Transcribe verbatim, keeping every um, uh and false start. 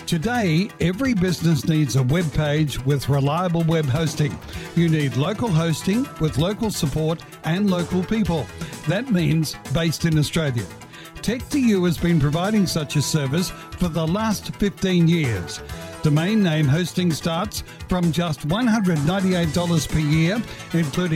Today, every business needs a web page with reliable web hosting. You need local hosting with local support and local people. That means based in Australia. Tech two U has been providing such a service for the last fifteen years. Domain name hosting starts from just one hundred ninety-eight dollars per year, including